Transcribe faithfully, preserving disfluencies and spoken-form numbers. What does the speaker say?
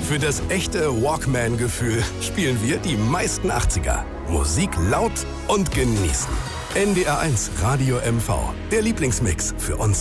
Für das echte Walkman-Gefühl spielen wir die meisten achtziger. Musik laut und genießen. N D R eins Radio M V, der Lieblingsmix für uns.